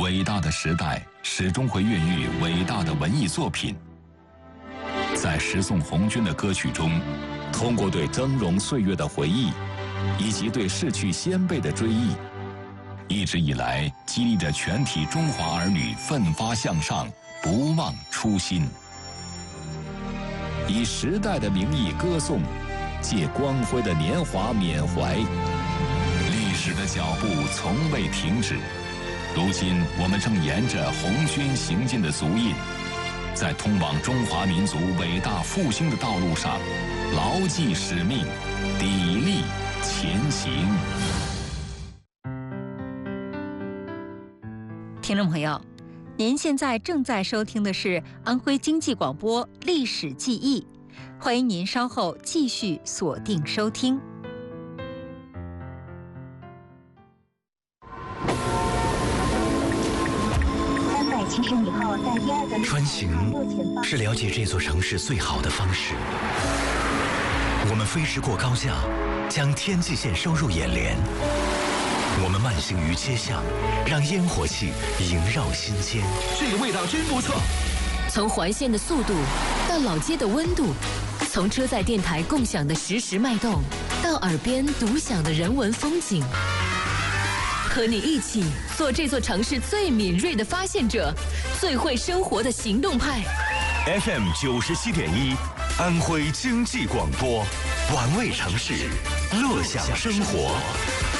伟大的时代始终会孕育伟大的文艺作品。在十送红军的歌曲中，通过对峥嵘岁月的回忆，以及对逝去先辈的追忆，一直以来激励着全体中华儿女奋发向上，不忘初心。以时代的名义歌颂，借光辉的年华缅怀，历史的脚步从未停止。如今，我们正沿着红军行进的足印，在通往中华民族伟大复兴的道路上，牢记使命，砥砺前行。 听众朋友，您现在正在收听的是安徽经济广播历史记忆，欢迎您稍后继续锁定收听。 穿行是了解这座城市最好的方式。我们飞驰过高架，将天际线收入眼帘。我们慢行于街巷，让烟火气萦绕心间。 这个味道真不错。 从环线的速度到老街的温度，从车载电台共享的实时脉动，到耳边独享的人文风景。和你一起做这座城市最敏锐的发现者，最会生活的行动派。 FM 97.1，安徽经济广播，玩味城市，乐享生活。